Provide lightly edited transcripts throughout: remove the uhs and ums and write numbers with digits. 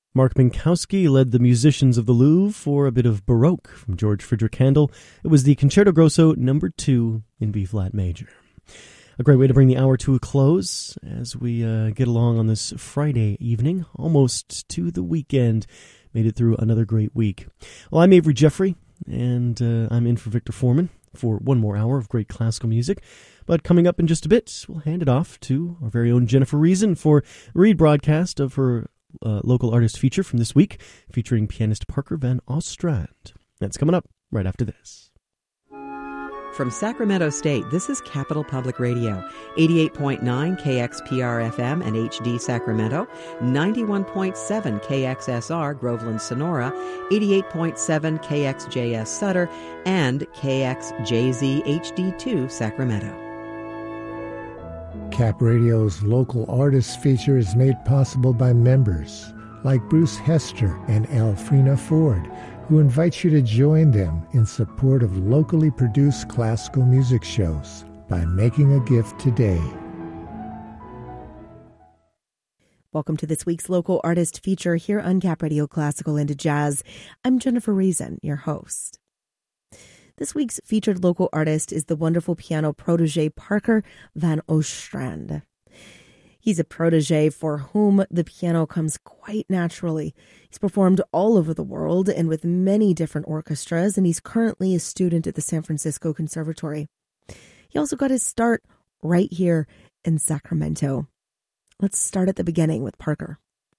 Mark Minkowski led the musicians of the Louvre for a bit of Baroque from George Frideric Handel. It was the Concerto Grosso No. 2 in B-flat major. A great way to bring the hour to a close as we get along on this Friday evening, almost to the weekend. Made it through another great week. Well, I'm Avery Jeffrey, and I'm in for Victor Foreman for one more hour of great classical music. But coming up in just a bit, we'll hand it off to our very own Jennifer Reason for a rebroadcast of her local artist feature from this week, featuring pianist Parker Van Ostrand. That's coming up right after this. From Sacramento State, this is Capital Public Radio, 88.9 KXPR-FM and HD Sacramento, 91.7 KXSR Groveland Sonora, 88.7 KXJS Sutter, and KXJZ HD2 Sacramento. Cap Radio's local artists feature is made possible by members like Bruce Hester and Alfrena Ford, who invite you to join them in support of locally produced classical music shows by making a gift today. Welcome to this week's local artist feature here on Cap Radio Classical into Jazz. I'm Jennifer Reason, your host. This week's featured local artist is the wonderful piano protege Parker Van Ostrand. He's a protege for whom the piano comes quite naturally. He's performed all over the world and with many different orchestras, and he's currently a student at the San Francisco Conservatory. He also got his start right here in Sacramento. Let's start at the beginning with Parker.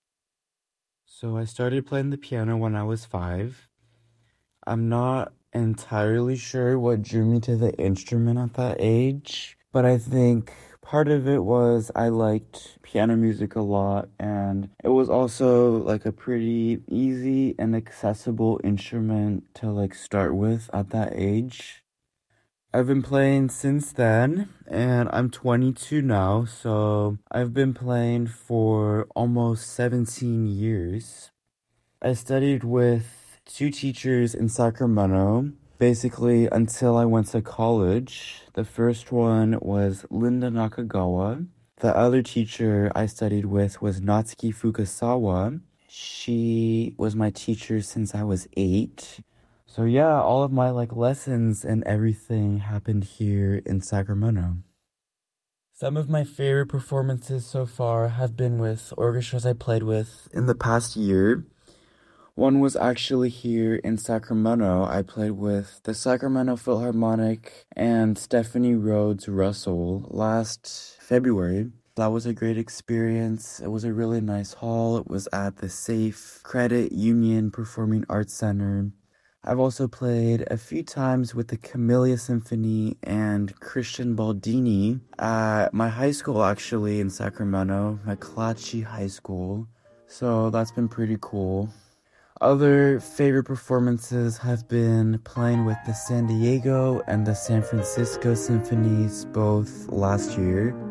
So I started playing the piano when I was 5. I'm not entirely sure what drew me to the instrument at that age, but I think part of it was I liked piano music a lot, and it was also like a pretty easy and accessible instrument to start with at that age. I've been playing since then, and I'm 22 now, so I've been playing for almost 17 years. I studied with 2 teachers in Sacramento, basically until I went to college. The first one was Linda Nakagawa. The other teacher I studied with was Natsuki Fukasawa. She was my teacher since I was 8. So yeah, all of my lessons and everything happened here in Sacramento. Some of my favorite performances so far have been with orchestras I played with in the past year. One was actually here in Sacramento. I played with the Sacramento Philharmonic and Stephanie Rhodes Russell last February. That was a great experience. It was a really nice hall. It was at the Safe Credit Union Performing Arts Center. I've also played a few times with the Camellia Symphony and Christian Baldini at my high school, actually, in Sacramento, McClatchy High School. So that's been pretty cool. Other favorite performances have been playing with the San Diego and the San Francisco Symphonies both last year.